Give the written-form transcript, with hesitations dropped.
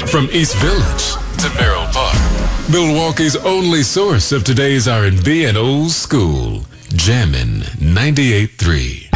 From East Village to Merrill Park, Milwaukee's only source of today's R&B and old school, Jammin' 98.3.